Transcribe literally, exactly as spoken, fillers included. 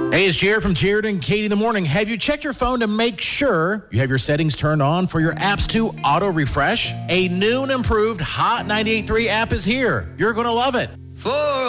Hey, it's Jared from Jared and Katie in the Morning. Have you checked your phone to make sure you have your settings turned on for your apps to auto-refresh? A new and improved Hot ninety-eight point three app is here. You're going to love it. For